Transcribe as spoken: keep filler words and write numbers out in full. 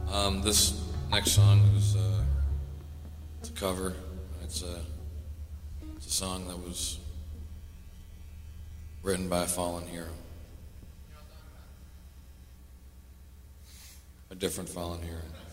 Um, this next song is uh, it's a cover. It's a, it's a song that was written by a fallen hero. A different fallen hero.